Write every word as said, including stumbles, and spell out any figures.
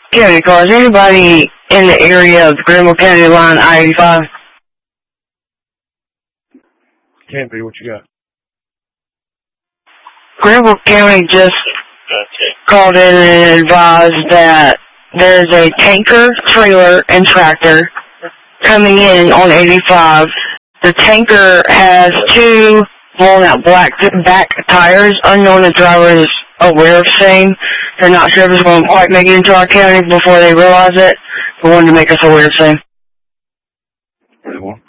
County cars. Anybody in the area of the Granville County line, I eighty-five? Can't be. What you got? Granville County just called in and advised that there's a tanker, trailer, and tractor coming in on eighty-five. The tanker has two walnut black back tires. Unknown the driver is aware of same. They're not sure if it's going to quite make it into our county before they realize it. They wanted to make us aware of same. Very well.